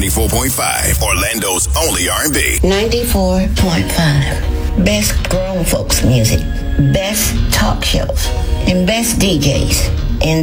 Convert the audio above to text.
94.5, Orlando's only R&B. 94.5. Best grown folks music, best talk shows, and best DJs in